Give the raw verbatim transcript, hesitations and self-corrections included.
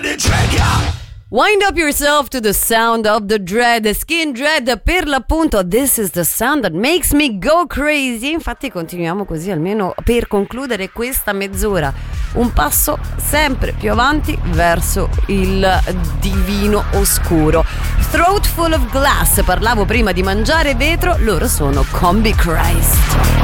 the trigger. Wind up yourself to the sound of the dread, Skin Dread per l'appunto. This is the sound that makes me go crazy. Infatti continuiamo così almeno per concludere questa mezz'ora, un passo sempre più avanti verso il divino oscuro. Throat Full of Glass, parlavo prima di mangiare vetro, loro sono Combi Christ.